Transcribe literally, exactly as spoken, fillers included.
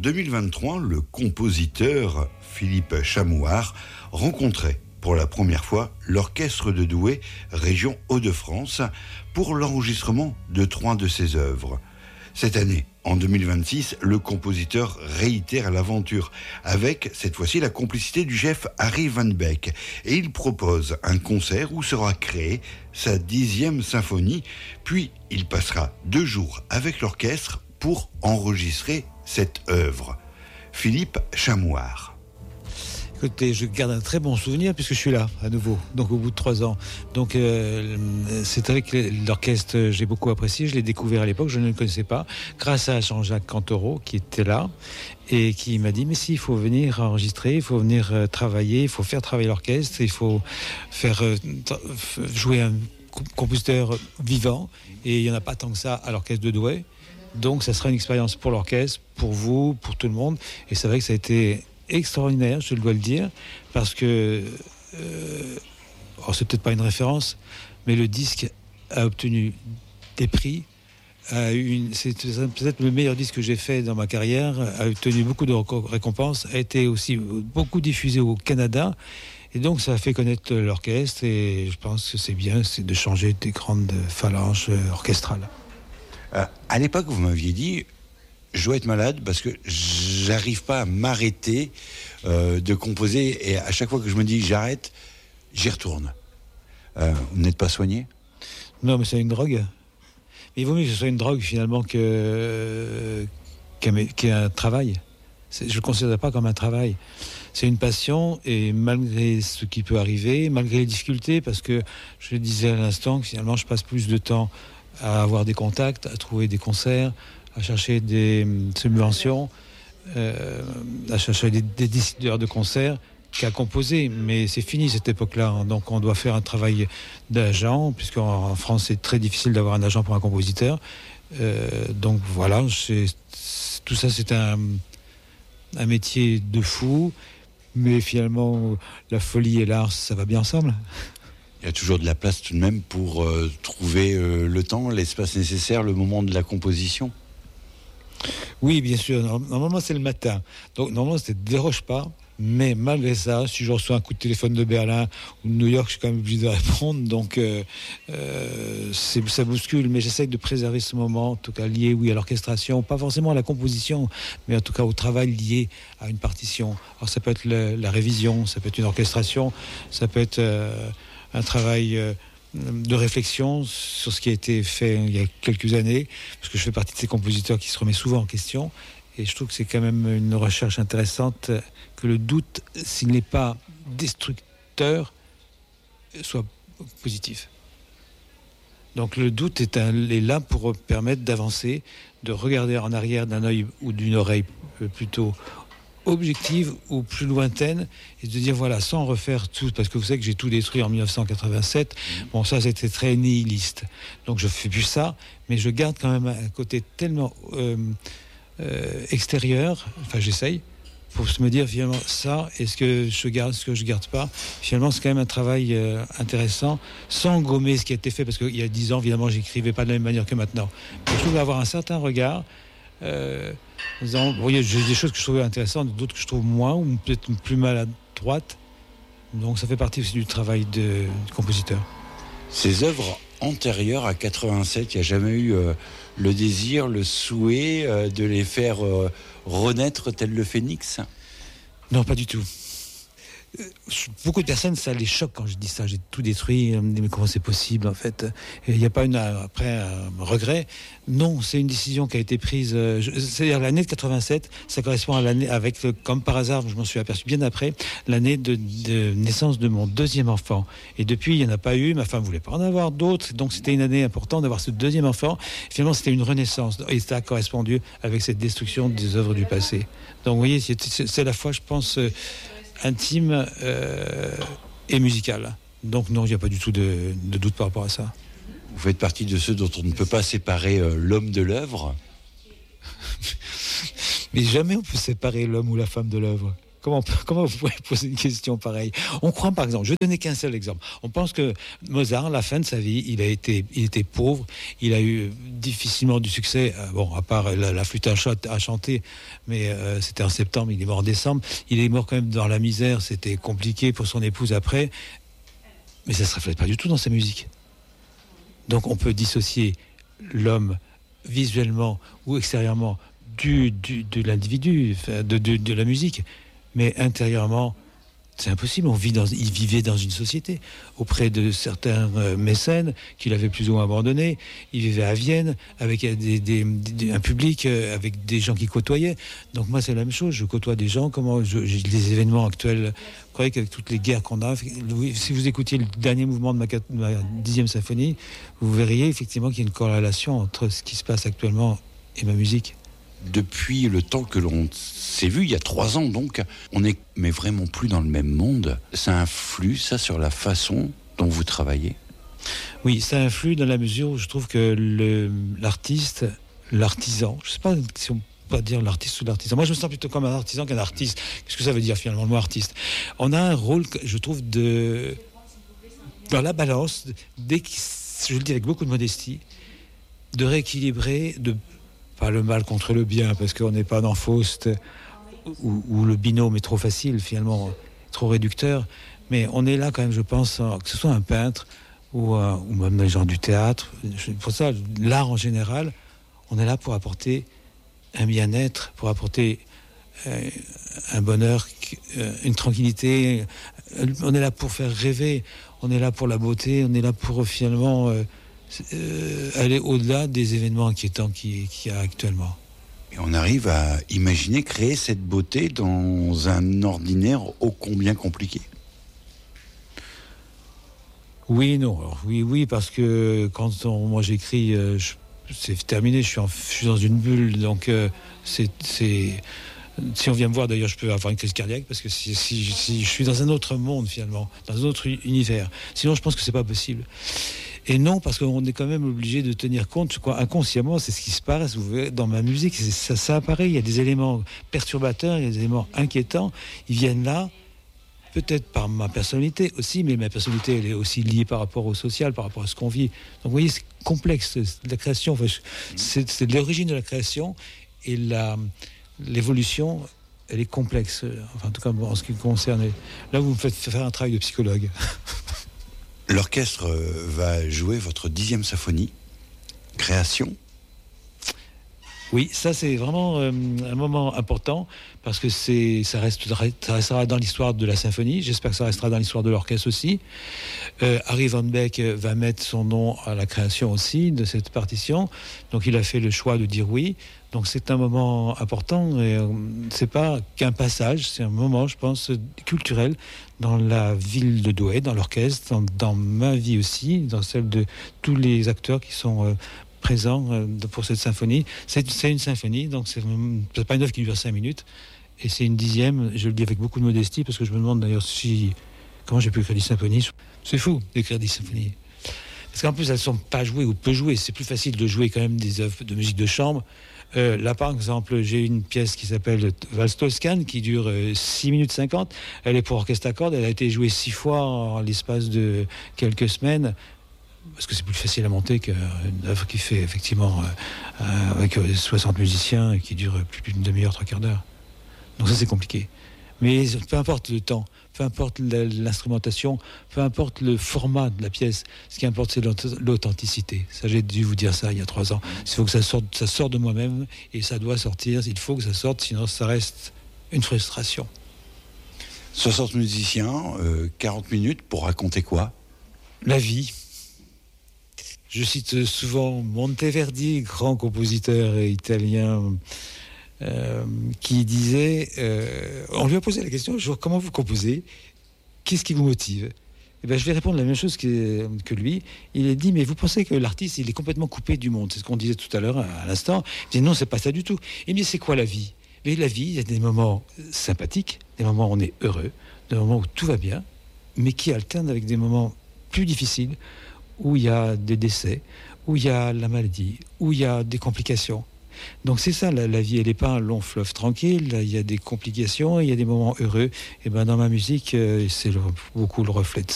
deux mille vingt-trois, le compositeur Philippe Chamouard rencontrait pour la première fois l'Orchestre de Douai, région Hauts-de-France, pour l'enregistrement de trois de ses œuvres. Cette année, en deux mille vingt-six, le compositeur réitère l'aventure avec, cette fois-ci, la complicité du chef Harry Van Beck. Et il propose un concert où sera créée sa dixième symphonie, puis il passera deux jours avec l'orchestre pour enregistrer cette œuvre. Philippe Chamouard. Écoutez, je garde un très bon souvenir puisque je suis là à nouveau, donc au bout de trois ans. Donc euh, c'est vrai que l'orchestre, j'ai beaucoup apprécié, je l'ai découvert à l'époque, je ne le connaissais pas, grâce à Jean-Jacques Cantoro qui était là et qui m'a dit mais si, il faut venir enregistrer, il faut venir euh, travailler, il faut faire travailler l'orchestre, il faut faire euh, jouer un compositeur vivant et il n'y en a pas tant que ça à l'orchestre de Douai. Donc ça sera une expérience pour l'orchestre, pour vous, pour tout le monde. Et c'est vrai que ça a été extraordinaire, je dois le dire, parce que euh, alors c'est peut-être pas une référence, mais le disque a obtenu des prix. A une, c'est peut-être le meilleur disque que j'ai fait dans ma carrière, a obtenu beaucoup de récompenses, a été aussi beaucoup diffusé au Canada. Et donc ça a fait connaître l'orchestre et je pense que c'est bien, c'est de changer des grandes phalanges orchestrales. Euh, à l'époque, vous m'aviez dit, je dois être malade parce que j'arrive pas à m'arrêter euh, de composer et à chaque fois que je me dis j'arrête, j'y retourne. Euh, vous n'êtes pas soigné ? Non, mais c'est une drogue. Mais il vaut mieux que ce soit une drogue finalement que, qu'un, qu'un travail. C'est, je ne le considère pas comme un travail. C'est une passion et malgré ce qui peut arriver, malgré les difficultés, parce que je le disais à l'instant que finalement je passe plus de temps à avoir des contacts, à trouver des concerts, à chercher des subventions, euh, à chercher des, des décideurs de concerts qu'à composer. Mais c'est fini cette époque-là. Hein. Donc on doit faire un travail d'agent, puisqu'en en France c'est très difficile d'avoir un agent pour un compositeur. Euh, donc voilà, c'est, c'est, tout ça c'est un, un métier de fou. Mais finalement, la folie et l'art, ça va bien ensemble. Il y a toujours de la place tout de même pour euh, trouver euh, le temps, l'espace nécessaire, le moment de la composition. Oui, bien sûr. Normalement, c'est le matin. Donc, normalement, ça ne déroge pas. Mais malgré ça, si je reçois un coup de téléphone de Berlin ou de New York, je suis quand même obligé de répondre. Donc, euh, euh, c'est, ça bouscule. Mais j'essaie de préserver ce moment, en tout cas lié, oui, à l'orchestration. Pas forcément à la composition, mais en tout cas au travail lié à une partition. Alors, ça peut être le, la révision, ça peut être une orchestration, ça peut être euh, un travail... Euh, de réflexion sur ce qui a été fait il y a quelques années, parce que je fais partie de ces compositeurs qui se remet souvent en question, et je trouve que c'est quand même une recherche intéressante que le doute, s'il n'est pas destructeur, soit positif. Donc le doute est, un, est là pour permettre d'avancer, de regarder en arrière d'un œil ou d'une oreille plutôt objective ou plus lointaine, et de dire voilà, sans refaire tout, parce que vous savez que j'ai tout détruit en dix-neuf cent quatre-vingt-sept, bon ça c'était très nihiliste, donc je fais plus ça, mais je garde quand même un côté tellement euh, euh, extérieur, enfin j'essaye, pour me dire finalement ça, est-ce que je garde, ce que je garde pas, finalement c'est quand même un travail euh, intéressant, sans gommer ce qui a été fait, parce qu'il y a dix ans évidemment j'écrivais pas de la même manière que maintenant, mais je trouve avoir un certain regard, euh, Bon, il y a des choses que je trouvais intéressantes, d'autres que je trouve moins, ou peut-être plus maladroites. Donc ça fait partie aussi du travail de, du compositeur. Ces œuvres antérieures à quatre-vingt-sept, il n'y a jamais eu euh, le désir, le souhait euh, de les faire euh, renaître tel le phénix ? Non, pas du tout. Beaucoup de personnes, ça les choque quand je dis ça. J'ai tout détruit, mais comment c'est possible en fait ? Il n'y a pas une, après un regret. Non, c'est une décision qui a été prise. C'est-à-dire l'année de quatre-vingt-sept, ça correspond à l'année avec, comme par hasard, je m'en suis aperçu bien après, l'année de, de naissance de mon deuxième enfant. Et depuis, il n'y en a pas eu. Ma femme voulait pas en avoir d'autres, donc c'était une année importante d'avoir ce deuxième enfant. Finalement, c'était une renaissance, et ça a correspondu avec cette destruction des œuvres du passé. Donc, vous voyez, c'est, c'est à la fois, je pense, intime euh, et musical. Donc non, il n'y a pas du tout de, de doute par rapport à ça. Vous faites partie de ceux dont on ne peut pas séparer euh, l'homme de l'œuvre ? Mais jamais on peut séparer l'homme ou la femme de l'œuvre. Comment, comment vous pouvez poser une question pareille? On croit, par exemple, je vais donner qu'un seul exemple. On pense que Mozart, à la fin de sa vie, il a été, il était pauvre, il a eu difficilement du succès. Euh, bon, à part la, la flûte à, ch- à chanter, mais euh, c'était en septembre, il est mort en décembre. Il est mort quand même dans la misère. C'était compliqué pour son épouse après, mais ça se reflète pas du tout dans sa musique. Donc, on peut dissocier l'homme visuellement ou extérieurement du, du de l'individu, de, de, de la musique. Mais intérieurement, c'est impossible. On vit dans, il vivait dans une société auprès de certains euh, mécènes qu'il avait plus ou moins abandonnés. Il vivait à Vienne avec des, des, des, un public, euh, avec des gens qui côtoyaient. Donc moi, c'est la même chose. Je côtoie des gens. Comment je, j'ai les événements actuels. Vous croyez qu'avec toutes les guerres qu'on a, si vous écoutiez le dernier mouvement de ma, ma dixième symphonie, vous verriez effectivement qu'il y a une corrélation entre ce qui se passe actuellement et ma musique. Depuis le temps que l'on s'est vu, il y a trois ans donc, on n'est mais vraiment plus dans le même monde. Ça influe, ça, sur la façon dont vous travaillez? Oui, ça influe dans la mesure où je trouve que le, l'artiste, l'artisan, je ne sais pas si on peut pas dire l'artiste ou l'artisan. Moi, je me sens plutôt comme un artisan qu'un artiste. Qu'est-ce que ça veut dire finalement, le mot artiste? On a un rôle, je trouve, de dans la balance, dès que, je le dis avec beaucoup de modestie, de rééquilibrer, de pas le mal contre le bien, parce qu'on n'est pas dans Faust où, où le binôme est trop facile, finalement, trop réducteur. Mais on est là quand même, je pense, que ce soit un peintre ou, euh, ou même les gens du théâtre. Pour ça, l'art en général, on est là pour apporter un bien-être, pour apporter euh, un bonheur, euh, une tranquillité. On est là pour faire rêver, on est là pour la beauté, on est là pour finalement... Euh, Euh, aller au-delà des événements inquiétants qu'il qui y a actuellement. Et on arrive à imaginer créer cette beauté dans un ordinaire ô combien compliqué. Oui, non. Alors, oui, oui, parce que quand on, moi j'écris, euh, je, c'est terminé, je suis, en, je suis dans une bulle, donc euh, c'est, c'est... Si on vient me voir, d'ailleurs, je peux avoir une crise cardiaque parce que si, si, si je suis dans un autre monde, finalement, dans un autre univers. Sinon, je pense que c'est pas possible. Et non, parce qu'on est quand même obligé de tenir compte, quoi, inconsciemment, c'est ce qui se passe. Vous verrez, dans ma musique, c'est, ça, ça apparaît. Il y a des éléments perturbateurs, il y a des éléments inquiétants. Ils viennent là, peut-être par ma personnalité aussi, mais ma personnalité, elle est aussi liée par rapport au social, par rapport à ce qu'on vit. Donc, vous voyez, c'est complexe. La création, enfin, c'est, c'est l'origine de la création et la, l'évolution, elle est complexe. Enfin, en tout cas, en ce qui me concerne. Là, vous me faites faire un travail de psychologue. L'orchestre va jouer votre dixième symphonie, Création. Oui, ça c'est vraiment euh, un moment important parce que c'est, ça, reste, ça restera dans l'histoire de la symphonie. J'espère que ça restera dans l'histoire de l'orchestre aussi. Euh, Harry Van Beck va mettre son nom à la création aussi de cette partition. Donc il a fait le choix de dire oui. Donc c'est un moment important et euh, c'est pas qu'un passage, c'est un moment, je pense, culturel dans la ville de Douai, dans l'orchestre, dans, dans ma vie aussi, dans celle de tous les acteurs qui sont euh, présents euh, pour cette symphonie. C'est, c'est une symphonie, donc c'est, c'est pas une œuvre qui dure cinq minutes et c'est une dixième. Je le dis avec beaucoup de modestie parce que je me demande d'ailleurs si comment j'ai pu écrire des symphonies. C'est fou d'écrire des symphonies. Parce qu'en plus, elles ne sont pas jouées ou peu jouées. C'est plus facile de jouer quand même des œuvres de musique de chambre. Euh, là, par exemple, j'ai une pièce qui s'appelle Valse Toscane, qui dure euh, six minutes cinquante. Elle est pour orchestre à cordes. Elle a été jouée six fois en l'espace de quelques semaines. Parce que c'est plus facile à monter qu'une œuvre qui fait effectivement euh, euh, avec soixante musiciens et qui dure plus d'une demi-heure, trois quarts d'heure. Donc ça, c'est compliqué. Mais peu importe le temps, peu importe l'instrumentation, peu importe le format de la pièce, ce qui importe, c'est l'authenticité. Ça, j'ai dû vous dire ça il y a trois ans. Il faut que ça sorte, ça sorte de moi-même et ça doit sortir. Il faut que ça sorte, sinon ça reste une frustration. soixante musiciens, euh, quarante minutes pour raconter quoi? La vie. Je cite souvent Monteverdi, grand compositeur italien, euh, qui disait, euh, on lui a posé la question, genre, comment vous composez? Qu'est-ce qui vous motive? Eh ben, je vais répondre la même chose que, que lui. Il a dit, mais vous pensez que l'artiste, il est complètement coupé du monde? C'est ce qu'on disait tout à l'heure, à l'instant. Il dit, non, c'est pas ça du tout. Et bien, c'est quoi la vie? Mais la vie, il y a des moments sympathiques, des moments où on est heureux, des moments où tout va bien, mais qui alternent avec des moments plus difficiles, où il y a des décès, où il y a la maladie, où il y a des complications. Donc c'est ça, la, la vie, elle n'est pas un long fleuve tranquille, il y a des complications, il y a des moments heureux, et ben dans ma musique, euh, c'est le, beaucoup le reflet de